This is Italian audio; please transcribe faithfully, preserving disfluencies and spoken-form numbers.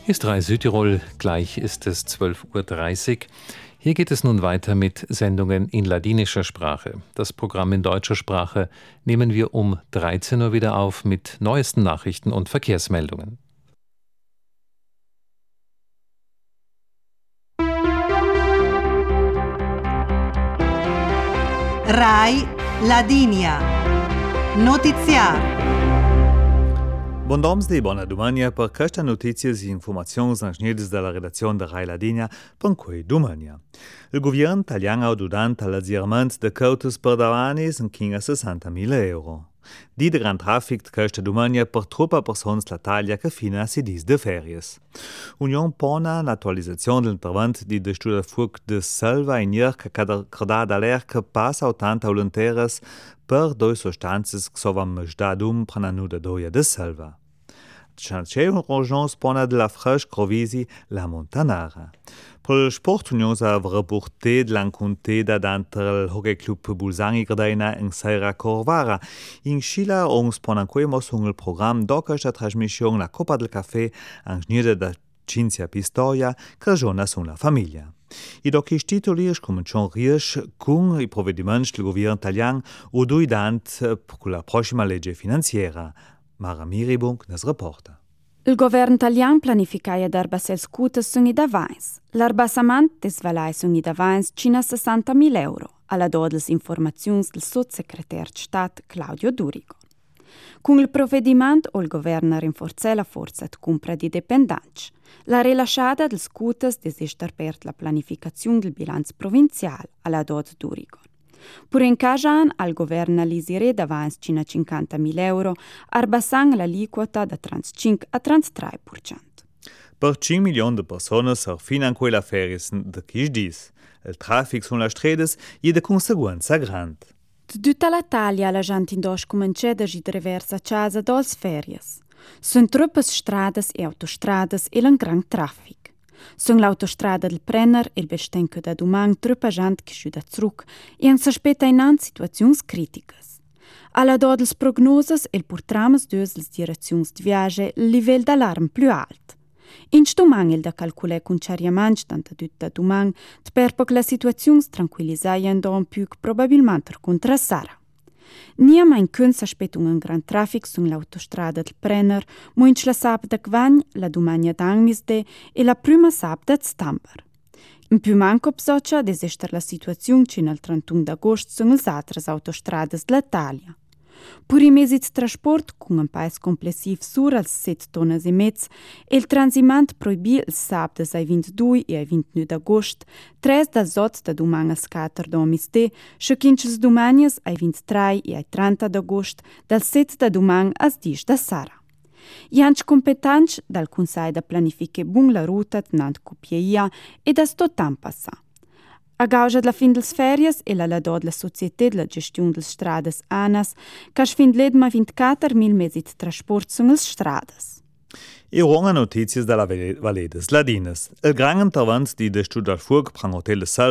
Hier ist drei Südtirol, gleich ist es zwölf Uhr dreißig. Hier geht es nun weiter mit Sendungen in ladinischer Sprache. Das Programm in deutscher Sprache nehmen wir um dreizehn Uhr wieder auf mit neuesten Nachrichten und Verkehrsmeldungen. Rai Ladinia. Notiziar. Bon domsdi, buona domania per questa notizia e informazioni snedis dalla redazione da Rai Ladinia per quei domania. Il governo italiano ha ordinato l'azierament de cautos per davanis in quindici sessantamila euro. Di de gran traffic questa domania per troppa persone l'Italia che fino a sedis de ferias. Union pona l'attualizzazione dell'intervento di de studia fug de selva in ier che creda d'aler che passa ottanta volonteres per due sostanze che sovan mejdadum prananu de doia de selva. C'è un'urgenza pona de la fresh crovisi la montanara. Per il sport Union ha reporté de l'encontre d'entre il Hockey Club Bulzani Gradina in Sera Corvara. In Scila ons pona quemos un il programma doca sta trasmissione la Coppa del Caffè an gnida da Cinzia Pistoia che ragiona su la famiglia. I doc i titoli cominciano riesce con i provvedimenti del governo italiano o due dant per la prossima legge finanziaria. Mara Miribung nas reporta. Il governo italiano planifica d'arba sels cutas sunt i davais. L'arbassamant des valai sunt i davais cina sessantamila euro, alla do des informaziuns del sotsecretar di Stat Claudio Durigo. Con il provvedimento o il governo rinforza la forza di compra di dependenza. La rilasciata del cutas desistar per la planificazione del bilancio provinciale alla do di Durigo. Pur in cajan al governo lisire davans cina cinquantamila euro, arbassang l'aliquota da trentacinque a trentatré per cento. Per cinque milioni di persone ser fino a quella feries de quis dis. Il traffic sulla stredes è di conseguenza grande. Da tutta l'Italia la gente indosch comincia a riversa a casa dols ferias. Sono troppe strade e autostrade e un gran traffic. Sunt l'autostrada del Brenner e il bestenco da domani troppa gente che sciuda zurück e si aspetta in situazioni critiche. Alla do dels prognoses e il portrames dus les direzioni di viaggio il livello d'allarme più alto. In stomang il da calcolare con ciariamanci tanta tutta domani per poc la situazione tranquillizzaian da un più probabilmente contrassara. Niema in cun s'aspetta un gran traffic sun l'autostrada del Brenner, moinch la sabda gvagn, la domania d'angmisde e la prima sabda d'stamber. In più manco psocia desester la situazione cina il trentuno d'agosto sun els altres autostrades dell'Italia. Pur i mesi di trasport, con un paese complessivo sur als sette tonnes e mezz, e il transimant proibì il sabdes ai ventidue e ai ventinove d'agosto, tres da zots da domani a scatter da omisté, scequinches domanias ai ventitré e ai trenta d'agosto, dal sette da domani as dieci da sara. I anci competanci dal Consai da planifiche bun la ruta tenant copieia e da sto tampassa. A causa della fin dels ferias e la ladò della Società della Gestione delle Strades ANAS, che fin l'edma ventiquattromila mezzi di trasport sono le strades. E ora notizie dalla Valedes Ladinas. Il gran intervento di de Studal Fug pran hotel